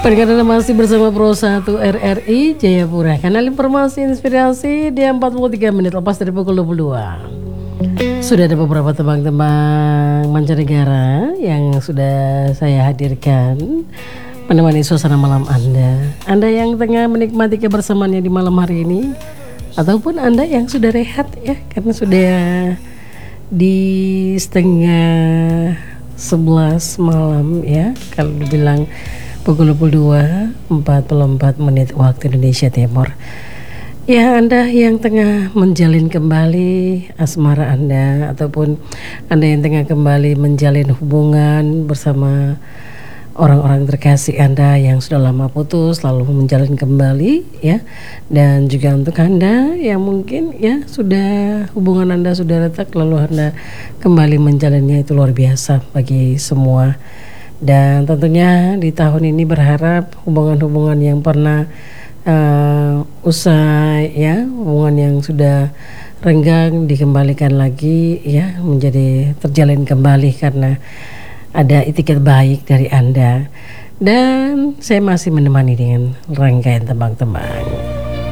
Karena masih bersama Pro 1 RRI Jayapura, kanal informasi inspirasi di 43 menit lepas dari pukul 22. Sudah ada beberapa tembang-tembang mancanegara yang sudah saya hadirkan menemani suasana malam Anda. Anda yang tengah menikmati kebersamaannya di malam hari ini, ataupun Anda yang sudah rehat ya, karena sudah di setengah 11 malam ya, kalau dibilang pukul 22.44 menit waktu Indonesia Timur. Ya, Anda yang tengah menjalin kembali asmara Anda, ataupun Anda yang tengah kembali menjalin hubungan bersama orang-orang terkasih Anda yang sudah lama putus lalu menjalin kembali ya. Dan juga untuk Anda yang mungkin ya sudah hubungan Anda sudah retak lalu Anda kembali menjalinnya, itu luar biasa bagi semua. Dan tentunya di tahun ini berharap hubungan-hubungan yang pernah usai ya, hubungan yang sudah renggang dikembalikan lagi ya, menjadi terjalin kembali karena ada itikat baik dari Anda. Dan saya masih menemani dengan rangkaian tembang-tembang.